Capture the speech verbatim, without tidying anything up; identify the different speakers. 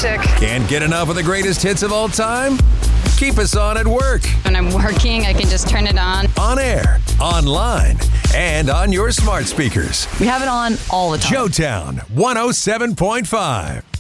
Speaker 1: music.
Speaker 2: Can't get enough of the greatest hits of all time? Keep us on at work.
Speaker 1: When I'm working, I can just turn it on.
Speaker 2: On air, online, and on your smart speakers.
Speaker 3: We have it on all the time.
Speaker 2: Showtown one oh seven point five.